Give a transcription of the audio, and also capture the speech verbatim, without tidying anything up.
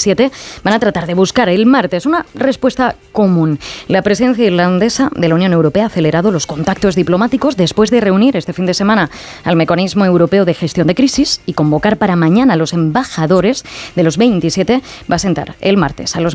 veintisiete van a tratar de buscar el martes una respuesta común. La presidencia irlandesa de la Unión Europea ha acelerado los contactos diplomáticos después de reunir este fin de semana al Mecanismo Europeo de Gestión de Crisis y convocar para mañana a los embajadores de los veintisiete. Va a sentar el martes a los